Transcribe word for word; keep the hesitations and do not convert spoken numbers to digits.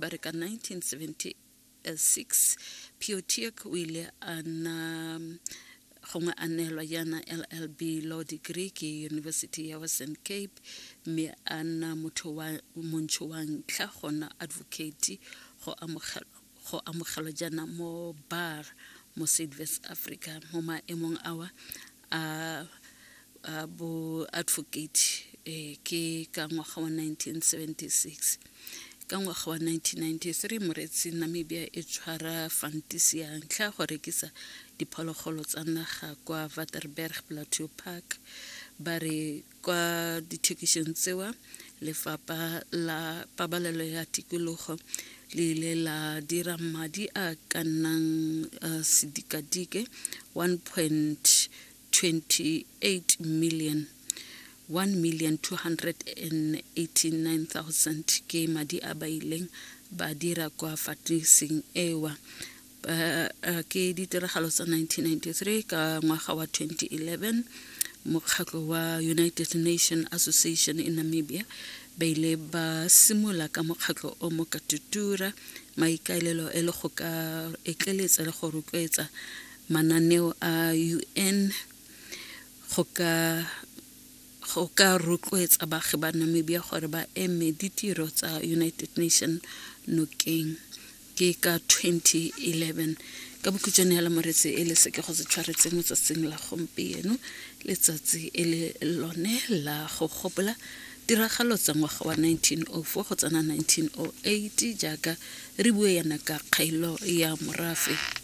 ba re ka nineteen seventy-six Piotiek o ile a na gongwe a neelwa yana L L B law degree ke University ya Western Cape me a na motho wa montsho wa ntlha gona advocate go amogela go amogela jana mo bar mo South Africa mo maemong awa a a bo advocate eh ke ka ngwaga wa nineteen seventy-six ka ngwaga wa nineteen ninety-three Moretsi Namibia e tshwara fantasy ya ntlha go rekisa diphologolo tsa naga kwa Waterberg Plateau Park bare kwa dithekišong tsewa lefapha la pabalelo ya tikologo le ile la dira madi a kanang uh, sidikadike one point two eight million one million two hundred eighty-nine thousand ke madi a baileng ba dira kwa fatising ewa uh, uh, ke ditiragalo tsa nineteen ninety-three ka ngwaga wa twenty eleven mokgatlo wa United Nations Association in Namibia ba ile ba simula ka mokgatlo o mo katutura maikaelelo e le go ka ekleletsa le go rotloetsa mananeo a U N go ka go ka rotloetsa baagi ba Namibia gore ba eme ditiro tsa United Nations nokeng ke ka twenty eleven ka bokutswane la Moretsi e le se ke go se tshwaretse mo tsatsing la gompieno letsatsi e le lone la go gopola tiragalo tsa ngwaga wa nineteen oh four go tsana nineteen oh eight jaaka re bue yana ka kgailo ya morafe